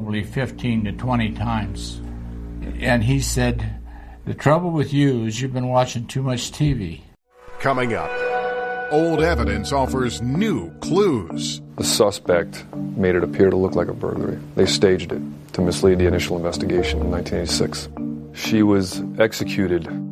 probably 15 to 20 times. And he said, the trouble with you is you've been watching too much TV. Coming up, old evidence offers new clues. The suspect made it appear to look like a burglary. They staged it to mislead the initial investigation in 1986. She was executed